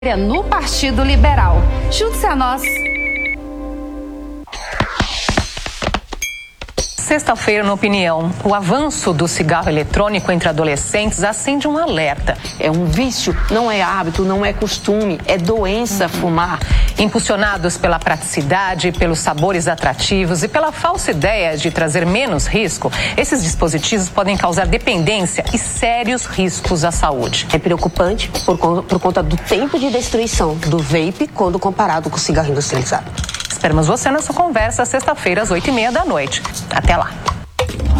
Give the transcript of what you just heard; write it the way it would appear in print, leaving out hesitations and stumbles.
no Partido Liberal. Junte-se a nós. Sexta-feira, na opinião, o avanço do cigarro eletrônico entre adolescentes acende um alerta. É um vício, não é hábito, não é costume, é doença fumar. Impulsionados pela praticidade, pelos sabores atrativos e pela falsa ideia de trazer menos risco, esses dispositivos podem causar dependência e sérios riscos à saúde. É preocupante por conta do tempo de destruição do vape quando comparado com o cigarro industrializado. Esperamos você nessa conversa sexta-feira às 20h30 da noite. Até lá!